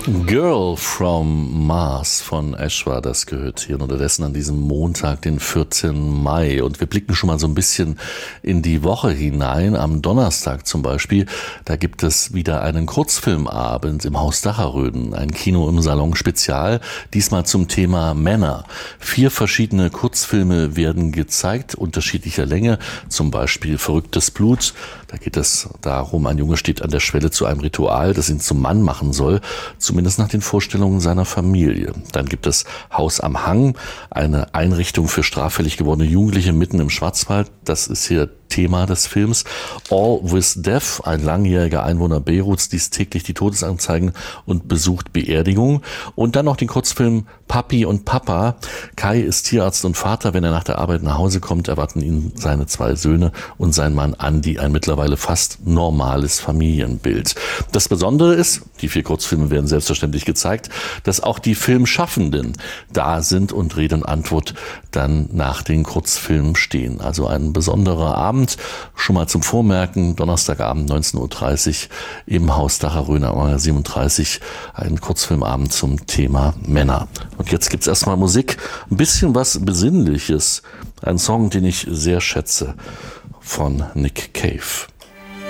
Girl from Mars von Ash war das, gehört hier unterdessen an diesem Montag, den 14. Mai. Und wir blicken schon mal so ein bisschen in die Woche hinein. Am Donnerstag zum Beispiel, da gibt es wieder einen Kurzfilmabend im Haus Dacherröden, ein Kino im Salon Spezial, diesmal zum Thema Männer. 4 verschiedene Kurzfilme werden gezeigt, unterschiedlicher Länge, zum Beispiel Verrücktes Blut. Da geht es darum, ein Junge steht an der Schwelle zu einem Ritual, das ihn zum Mann machen soll, zumindest nach den Vorstellungen seiner Familie. Dann gibt es Haus am Hang, eine Einrichtung für straffällig gewordene Jugendliche mitten im Schwarzwald. Das ist hier Thema des Films. All with Death, ein langjähriger Einwohner Beiruts, liest täglich die Todesanzeigen und besucht Beerdigungen. Und dann noch den Kurzfilm Papi und Papa. Kai ist Tierarzt und Vater. Wenn er nach der Arbeit nach Hause kommt, erwarten ihn seine 2 Söhne und sein Mann Andi ein mittlerweile fast normales Familienbild. Das Besondere ist, die 4 Kurzfilme werden selbstverständlich gezeigt, dass auch die Filmschaffenden da sind und Rede und Antwort dann nach den Kurzfilmen stehen. Also ein besonderer Abend. Schon mal zum Vormerken, Donnerstagabend 19.30 Uhr im Haus Dacherröden am 37, ein Kurzfilmabend zum Thema Männer. Und jetzt gibt's erstmal Musik, ein bisschen was Besinnliches. Ein Song, den ich sehr schätze, von Nick Cave.